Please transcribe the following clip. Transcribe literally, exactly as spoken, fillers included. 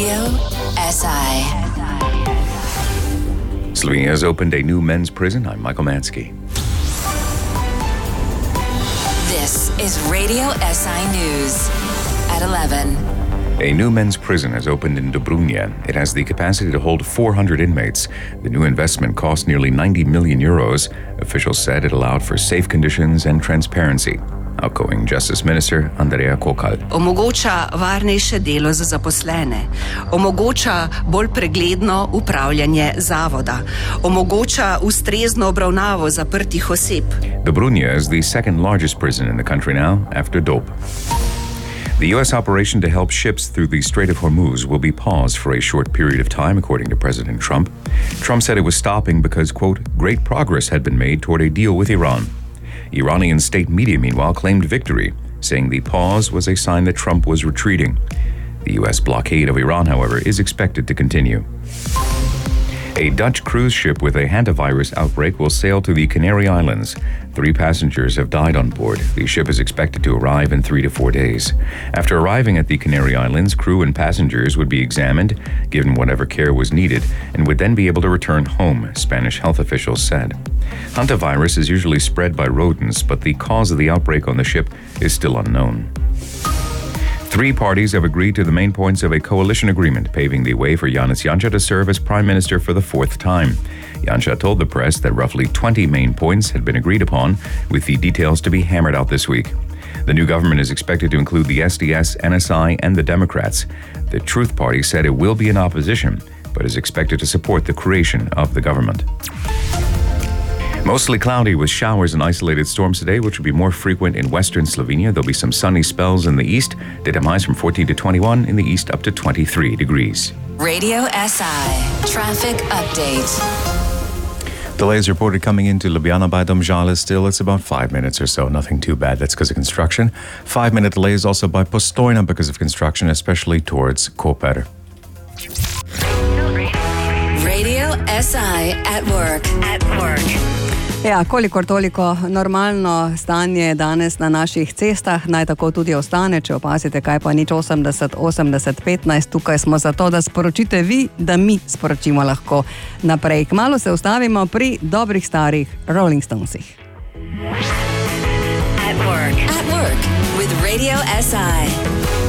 Radio S I. Slovenia has opened a new men's prison. I'm Michael Mansky. This is Radio S I News at eleven. A new men's prison has opened in Dobrunje. It has the capacity to hold four hundred inmates. The new investment cost nearly ninety million euros. Officials said it allowed for safe conditions and transparency. Outgoing Justice Minister Andreja Kokalj. Omogoča varnejše delo za zaposlene, omogoča bolj pregledno upravljanje zavoda, omogoča ustrezno obravnavo zaprtih oseb. Dobrunje is the second largest prison in the country now, after Dob. The U S operation to help ships through the Strait of Hormuz will be paused for a short period of time, according to President Trump. Trump said it was stopping because, quote, great progress had been made toward a deal with Iran. Iranian state media, meanwhile, claimed victory, saying the pause was a sign that Trump was retreating. The U S blockade of Iran, however, is expected to continue. A Dutch cruise ship with a hantavirus outbreak will sail to the Canary Islands. Three passengers have died on board. The ship is expected to arrive in three to four days. After arriving at the Canary Islands, crew and passengers would be examined, given whatever care was needed, and would then be able to return home, Spanish health officials said. Hantavirus is usually spread by rodents, but the cause of the outbreak on the ship is still unknown. Three parties have agreed to the main points of a coalition agreement, paving the way for Janez Janša to serve as Prime Minister for the fourth time. Janša told the press that roughly twenty main points had been agreed upon, with the details to be hammered out this week. The new government is expected to include the S D S, N S I, and the Democrats. The Truth Party said it will be in opposition, but is expected to support the creation of the government. Mostly cloudy with showers and isolated storms today, which will be more frequent in western Slovenia. There'll be some sunny spells in the east. Daytime highs from fourteen to twenty-one, in the east up to twenty-three degrees. Radio S I. Traffic update. Delays reported coming into Ljubljana by Domžale. Still, it's about five minutes or so. Nothing too bad. That's because of construction. Five-minute delays also by Postojna because of construction, especially towards Koper. Radio S I at work. At work. Ja, kolikor toliko normalno stanje danes na naših cestah, naj tako tudi ostane, če opazite, kaj pa nič osemdeset osemdeset petnajst, tukaj smo zato, da sporočite vi, da mi sporočimo lahko naprej. Kmalu se ustavimo pri dobrih starih Rolling Stonesih. At work. At work with Radio S I.